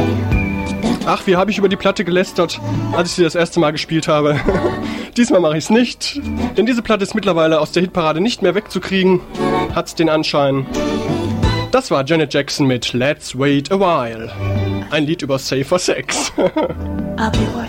Ach, wie habe ich über die Platte gelästert, als ich sie das erste Mal gespielt habe. Diesmal mache ich es nicht, denn diese Platte ist mittlerweile aus der Hitparade nicht mehr wegzukriegen. Hat's den Anschein. Das war Janet Jackson mit Let's Wait a While. Ein Lied über Safer Sex.